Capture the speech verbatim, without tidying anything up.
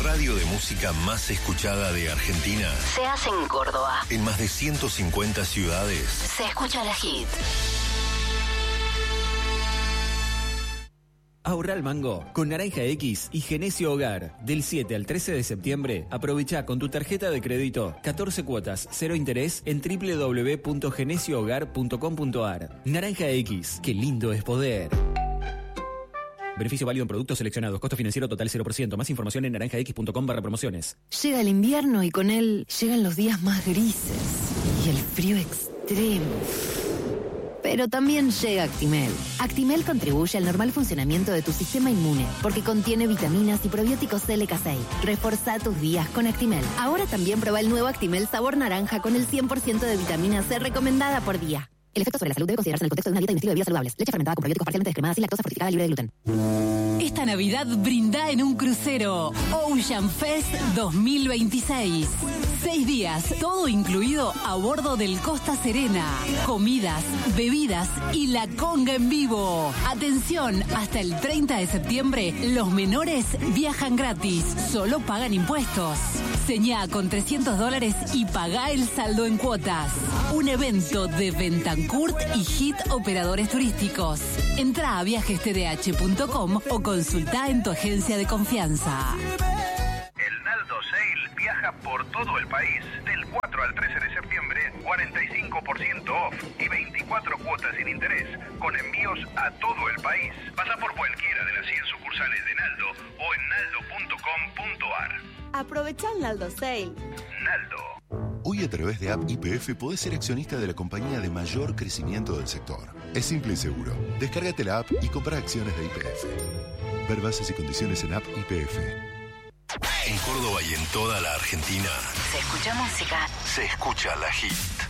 radio de música más escuchada de Argentina se hace en Córdoba. En más de ciento cincuenta ciudades Se escucha la hit. Ahorra al mango con Naranja X y Genesio Hogar. Del siete al trece de septiembre, aprovecha con tu tarjeta de crédito catorce cuotas, cero interés en doble u doble u doble u punto genesio hogar punto com punto a r. Naranja X, qué lindo es poder. Beneficio válido en productos seleccionados. Costo financiero total cero por ciento. Más información en naranja x punto com barra promociones. Llega el invierno y con él llegan los días más grises y el frío extremo. Pero también llega Actimel. Actimel contribuye al normal funcionamiento de tu sistema inmune porque contiene vitaminas y probióticos L K seis. Reforza tus días con Actimel. Ahora también prueba el nuevo Actimel sabor naranja con el cien por ciento de vitamina C recomendada por día. El efecto sobre la salud debe considerarse en el contexto de una dieta y un estilo de vida saludables. Leche fermentada con probióticos parcialmente descremadas y lactosa fortificada libre de gluten. Esta Navidad brinda en un crucero Ocean Fest dos mil veintiséis. Seis días, todo incluido a bordo del Costa Serena. Comidas, bebidas y la conga en vivo. Atención, hasta el treinta de septiembre los menores viajan gratis, solo pagan impuestos. Señá con trescientos dólares y pagá el saldo en cuotas. Un evento de Bentancurt y Hit Operadores Turísticos. Entrá a viajes t d h punto com o consultá en tu agencia de confianza. El Naldo Sale viaja por todo el país. Del cuatro al trece de septiembre, cuarenta y cinco por ciento off y veinticuatro cuotas sin interés, con envíos a todo el país. Pasa por cualquiera de las cien sucursales de Naldo o en naldo punto com punto a r. Aprovecha el Naldo Sale. Naldo. Hoy a través de App Y P F podés ser accionista de la compañía de mayor crecimiento del sector. Es simple y seguro. Descárgate la app y compra acciones de Y P F. Ver bases y condiciones en App Y P F. En Córdoba y en toda la Argentina Se escucha música. se escucha la hit.